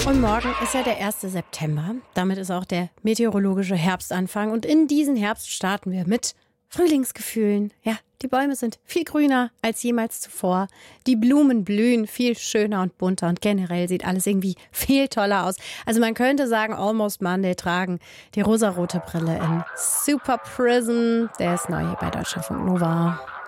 Und morgen ist ja der 1. September. Damit ist auch der meteorologische Herbstanfang. Und in diesen Herbst starten wir mit Frühlingsgefühlen. Ja, die Bäume sind viel grüner als jemals zuvor. Die Blumen blühen viel schöner und bunter. Und generell sieht alles irgendwie viel toller aus. Also man könnte sagen, Almost Monday tragen die rosarote Brille in Super Prison. Der ist neu hier bei Deutschlandfunk Nova.